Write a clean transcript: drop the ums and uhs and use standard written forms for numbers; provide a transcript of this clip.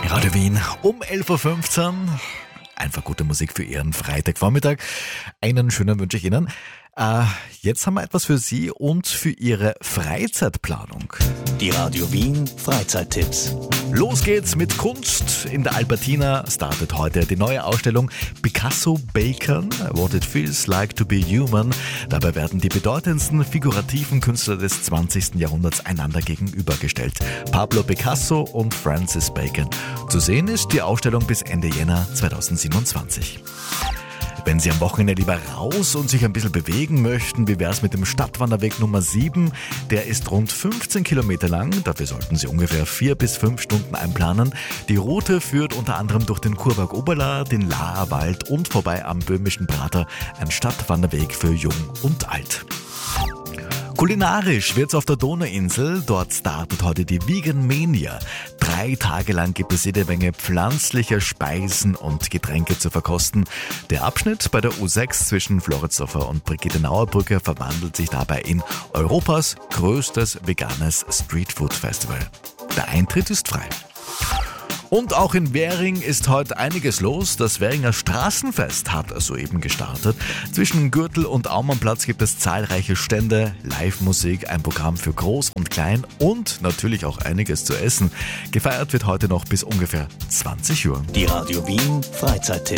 Radio Wien um 11.15 Uhr. Einfach gute Musik für Ihren Freitagvormittag. Einen schönen wünsche ich Ihnen. Jetzt haben wir etwas für Sie und für Ihre Freizeitplanung. Die Radio Wien Freizeittipps. Los geht's mit Kunst. In der Albertina startet heute die neue Ausstellung Picasso Bacon, What It Feels Like to Be Human. Dabei werden die bedeutendsten figurativen Künstler des 20. Jahrhunderts einander gegenübergestellt. Pablo Picasso und Francis Bacon. Zu sehen ist die Ausstellung bis Ende Jänner 2027. Wenn Sie am Wochenende lieber raus und sich ein bisschen bewegen möchten, wie wär's mit dem Stadtwanderweg Nummer 7? Der ist rund 15 Kilometer lang, dafür sollten Sie ungefähr 4 bis 5 Stunden einplanen. Die Route führt unter anderem durch den Kurberg-Oberla, den Laarwald und vorbei am Böhmischen Prater, ein Stadtwanderweg für Jung und Alt. Kulinarisch wird's auf der Donauinsel. Dort startet heute die Vegan Mania. 3 Tage lang gibt es jede Menge pflanzlicher Speisen und Getränke zu verkosten. Der Abschnitt bei der U6 zwischen Floridsdorfer und Brigitte-Nauer Brücke verwandelt sich dabei in Europas größtes veganes Streetfood-Festival. Der Eintritt ist frei. Und auch in Währing ist heute einiges los. Das Währinger Straßenfest hat soeben gestartet. Zwischen Gürtel und Aumannplatz gibt es zahlreiche Stände, Live-Musik, ein Programm für Groß und Klein und natürlich auch einiges zu essen. Gefeiert wird heute noch bis ungefähr 20 Uhr. Die Radio Wien Freizeittipps.